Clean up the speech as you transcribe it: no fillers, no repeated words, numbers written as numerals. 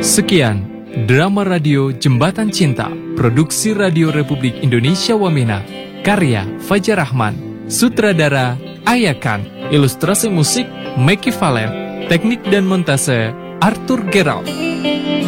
Sekian drama radio Jembatan Cinta, produksi Radio Republik Indonesia Wamena, karya Fajar Rahman, sutradara Ayakan, ilustrasi musik Meki Valen, teknik dan montase Arthur Gerald.